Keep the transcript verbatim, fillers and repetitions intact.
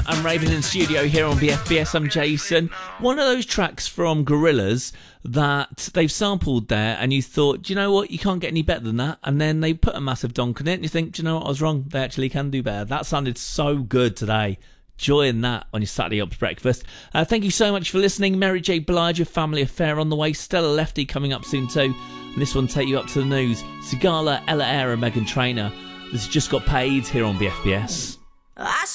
and Raven in studio here on B F B S. I'm Jason. One of those tracks from Gorillaz that they've sampled there and you thought, do you know what, you can't get any better than that, and then they put a massive donk on it and you think, do you know what, I was wrong, they actually can do better. That sounded so good today. Join that on your Saturday Ups breakfast. Uh, thank you so much for listening. Mary J. Blige, Family Affair on the way. Stella Lefty coming up soon too. And this one take you up to the news. Sigala, Ella Eyre and Meghan Trainor. This has just got paid here on B F B S. I